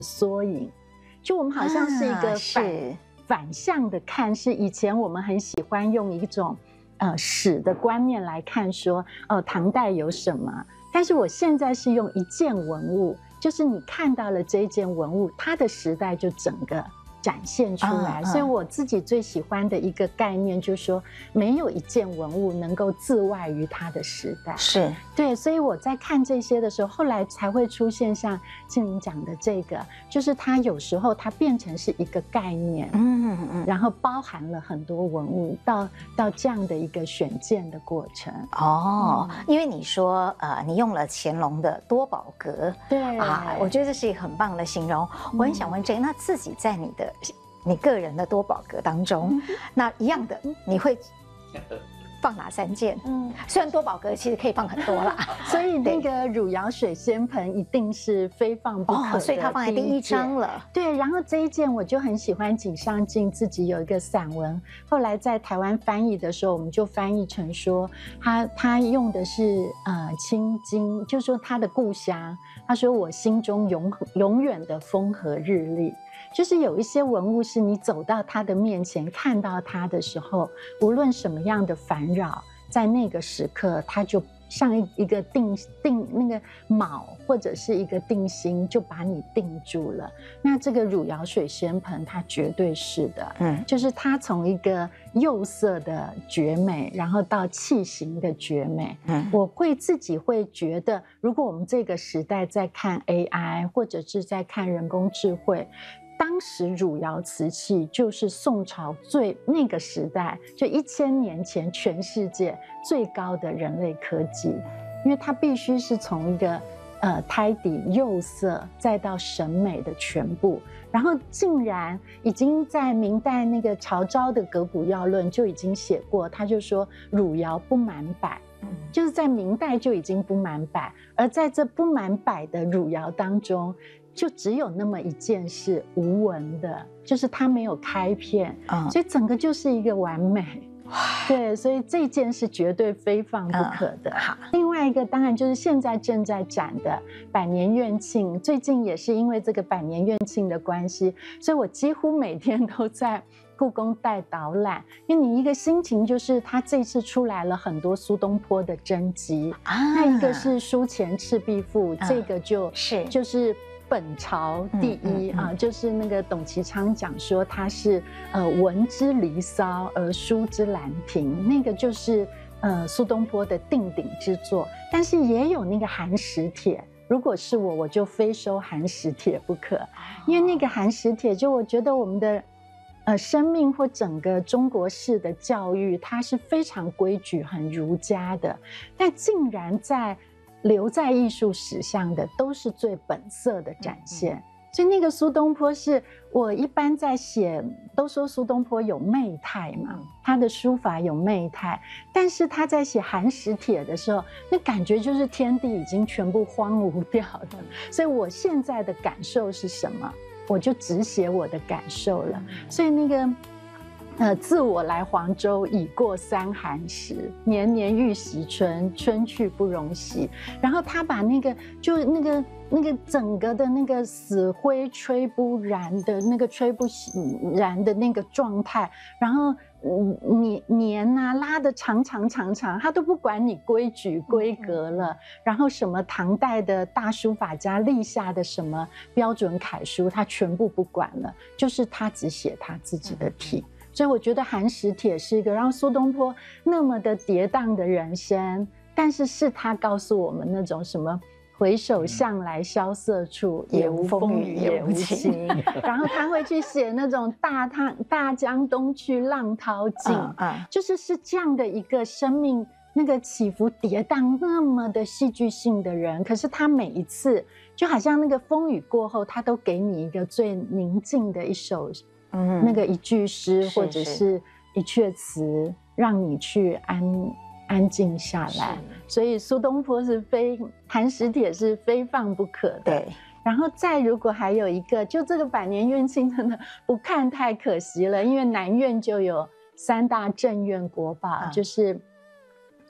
缩影，就我们好像是一个反向的看，是以前我们很喜欢用一种史的观念来看说，唐代有什么，但是我现在是用一件文物，就是你看到了这一件文物，它的时代就整个展现出来，所以我自己最喜欢的一个概念就是说，没有一件文物能够自外于它的时代。 是对，所以我在看这些的时候，后来才会出现像庆玲讲的这个，就是它有时候它变成是一个概念，然后包含了很多文物到这样的一个选件的过程。 因为你说你用了乾隆的多宝阁， 对我觉得这是一个很棒的形容。我很想问这个，那自己在你个人的多宝阁当中，那一样的你会放哪3件？虽然多宝阁其实可以放很多啦， 所以那个汝窑水仙盆一定是非放不可的， 所以它放在第1章了。 对，然后这一件我就很喜欢井上靖自己有一个散文，后来在台湾翻译的时候，我们就翻译成说他用的是清津，就是说他的故乡，他说我心中永远的风和日丽。就是有一些文物是你走到它的面前看到它的时候，无论什么样的烦扰，在那个时刻它就像一个定那个锚，或者是一个定心，就把你定住了。那这个汝窑水仙盆它绝对是的，就是它从一个釉色的绝美，然后到器型的绝美，我自己会觉得，如果我们这个时代在看 AI 或者是在看人工智慧，当时汝窑瓷器就是宋朝那个时代，就1000年前全世界最高的人类科技，因为它必须是从一个胎底釉色再到审美的全部，然后竟然已经在明代那个曹昭的《革古要论》就已经写过，他就说汝窑不满百，就是在明代就已经不满百，而在这不满百的汝窑当中，就只有那么一件是无纹的，就是它没有开片，所以整个就是一个完美。对，所以这件是绝对非放不可的。另外一个当然就是现在正在展的百年院庆，最近也是因为这个百年院庆的关系，所以我几乎每天都在故宫带导览，因为你一个心情就是他这次出来了很多苏东坡的真迹，那一个是书前赤壁赋，这个就是本朝第一就是那个董其昌讲说他是文之离骚而书之兰亭，那个就是苏东坡的定鼎之作。但是也有那个寒食帖，如果是我就非收寒食帖不可，因为那个寒食帖就我觉得我们的生命或整个中国式的教育，它是非常规矩很儒家的，但竟然留在艺术史上的都是最本色的展现。所以那个苏东坡是我一般在写，都说苏东坡有媚态嘛，他的书法有媚态，但是他在写寒食帖的时候，那感觉就是天地已经全部荒芜掉了。所以我现在的感受是什么，我就只写我的感受了。所以那个自我来黄州，已过3寒食，年年欲洗春，春去不容洗。然后他把那个整个的那个死灰吹不燃的那个吹不燃的那个状态，然后年啊拉得长，他都不管你规矩规格了。然后什么唐代的大书法家立下的什么标准楷书，他全部不管了，就是他只写他自己的题。所以我觉得寒食帖是一个让苏东坡那么的跌宕的人生，但是他告诉我们那种什么回首向来萧瑟处，也无风雨也无晴。然后他会去写那种大江东去浪淘尽，就是这样的一个生命那个起伏跌宕那么的戏剧性的人，可是他每一次就好像那个风雨过后，他都给你一个最宁静的一首那个一句诗或者是一阙词，让你去安静下来。所以苏东坡是寒食帖是非放不可的。对，然后再如果还有一个，就这个百年院庆真的不看太可惜了，因为南院就有3大镇院国宝，就是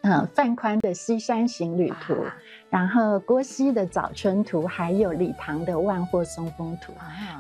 范宽的《西山行旅图》，然后郭熙的《早春图》，还有李唐的《万壑松风图》。